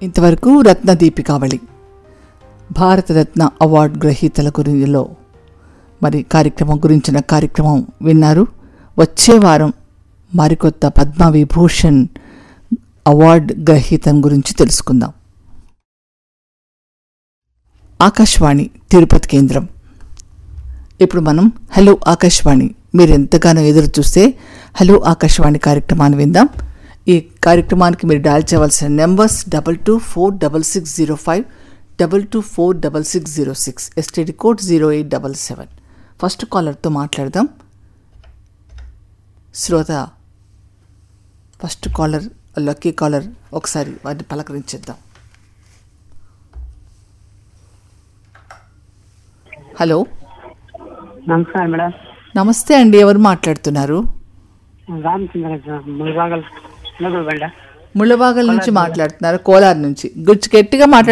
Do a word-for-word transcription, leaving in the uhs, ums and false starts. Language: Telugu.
ఇంతవరకు రత్నదీపికావళి భారతరత్న అవార్డు గ్రహీతల గురిలో మరి కార్యక్రమం గురించిన కార్యక్రమం విన్నారు. వచ్చే వారం మరికొత్త పద్మవిభూషణ్ అవార్డు గ్రహీతం గురించి తెలుసుకుందాం. ఆకాశవాణి తిరుపతి కేంద్రం. ఇప్పుడు మనం హలో ఆకాశవాణి, మీరు ఎంతగానో ఎదురు చూస్తే హలో ఆకాశవాణి కార్యక్రమాన్ని విందాం. ఈ కార్యక్రమానికి మీరు డయల్ చేయవలసిన numbers double two four double six zero five double two four double six zero six STD code zero eight double seven. First కాలర్తో మాట్లాడదాం. శ్రోత ఫస్ట్ కాలర్, లక్కీ కాలర్, ఒకసారి వారిని పలకరించేద్దాం. హలో, నమస్కారం మేడం. నమస్తే అండి, ఎవరు మాట్లాడుతున్నారు? రామచంద్ర ముళ్ళబాగల్ నుంచి మాట్లాడుతున్నారు, కోలార్ నుంచి. గుచ్చి గట్టిగా మాట్లాడు.